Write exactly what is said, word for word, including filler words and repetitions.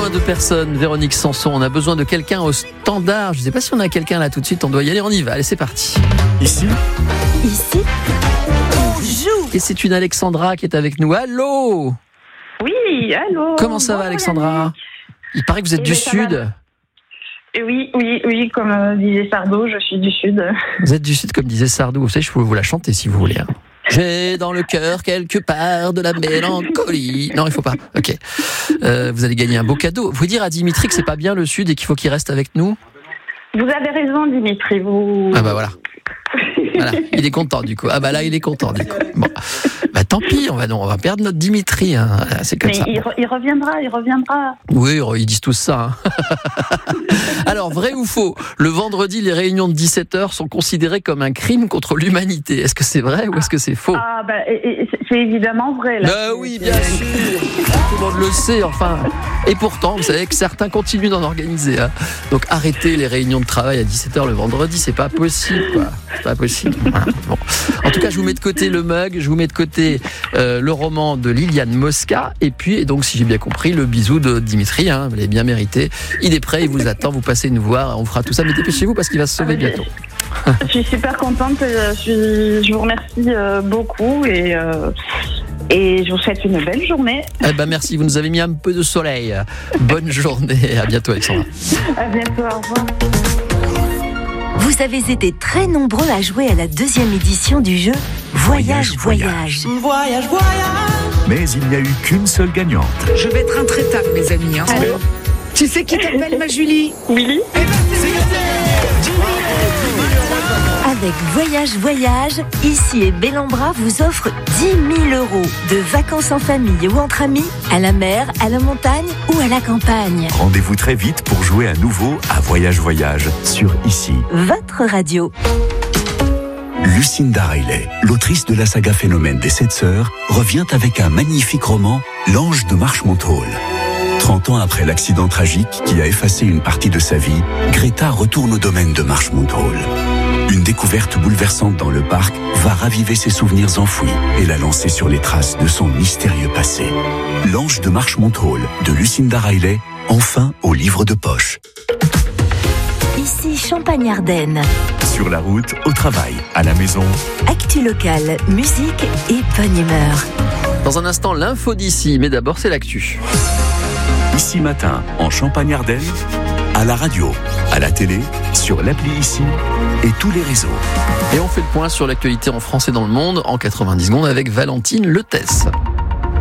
besoin de personnes, Véronique Sanson. On a besoin de quelqu'un au standard. Je ne sais pas si on a quelqu'un là tout de suite. On doit y aller. On y va. Allez, c'est parti. Ici. Ici, on joue. Et c'est une Alexandra qui est avec nous. Allô. Oui, allô. Comment ça bon, va, Alexandra? Il paraît que vous êtes Eh du ben, ça Sud. va. Et oui, oui, oui, comme euh, disait Sardou, je suis du Sud. Vous êtes du Sud, comme disait Sardou. Vous savez, je peux vous la chanter si vous voulez. Hein. J'ai dans le cœur quelque part de la mélancolie. Non, il faut pas. Ok. Euh, vous allez gagner un beau cadeau. Vous dire à Dimitri que c'est pas bien le Sud et qu'il faut qu'il reste avec nous. Vous avez raison, Dimitri. Vous. Ah bah voilà. Voilà. Il est content du coup. Ah bah là, il est content du coup. Bon. Bah tant pis, on va, on va perdre notre Dimitri. Hein. C'est comme Mais ça. il, re- il reviendra, il reviendra. Oui, ils disent tous ça. Hein. Alors, vrai ou faux, le vendredi, les réunions de dix-sept heures sont considérées comme un crime contre l'humanité. Est-ce que c'est vrai ou est-ce que c'est faux? Ah bah, et- et c'est évidemment vrai là. Bah oui, bien sûr. Tout le monde le sait, enfin. Et pourtant, vous savez que certains continuent d'en organiser. Hein. Donc, arrêtez les réunions de travail à dix-sept heures le vendredi, c'est pas possible, quoi. C'est pas possible. Voilà. Bon. En tout cas, je vous mets de côté le mug, je vous mets de côté euh, le roman de Liliane Mosca, et puis, et donc, si j'ai bien compris, le bisou de Dimitri. Hein, vous l'avez bien mérité. Il est prêt, il vous attend. Vous passez nous voir, on fera tout ça. Mais dépêchez-vous parce qu'il va se sauver bientôt. Je suis super contente. Je, suis, je vous remercie euh, beaucoup et, euh, et je vous souhaite une belle journée. Eh ben merci, vous nous avez mis un peu de soleil. Bonne journée, à bientôt Alexandra. À bientôt, au revoir. Vous avez été très nombreux à jouer à la deuxième édition du jeu Voyage, Voyage. Voyage, voyage. Mais il n'y a eu qu'une seule gagnante. Je vais être intraitable, mes amis. Hein. Allô. Tu sais qui t'appelle, ma Julie? Willy. Avec Voyage, Voyage, ici et Bellambra vous offre dix mille euros de vacances en famille ou entre amis, à la mer, à la montagne ou à la campagne. Rendez-vous très vite pour jouer à nouveau à Voyage Voyage sur Ici. Votre radio. Lucinda Riley, l'autrice de la saga Phénomène des Sept Sœurs, revient avec un magnifique roman, L'Ange de Marchmont Hall. trente ans après l'accident tragique qui a effacé une partie de sa vie, Greta retourne au domaine de Marchmont Hall. Une découverte bouleversante dans le parc va raviver ses souvenirs enfouis et la lancer sur les traces de son mystérieux passé. L'Ange de Marchmont Hall de Lucinda Riley, enfin au livre de poche. Ici Champagne-Ardenne. Sur la route, au travail, à la maison. Actu locale, musique et bonne humeur. Dans un instant, l'info d'ici, mais d'abord c'est l'actu. Ici matin, en Champagne-Ardenne, à la radio, à la télé, sur l'appli Ici et tous les réseaux. Et on fait le point sur l'actualité en France et dans le monde en quatre-vingt-dix secondes avec Valentine Letesse.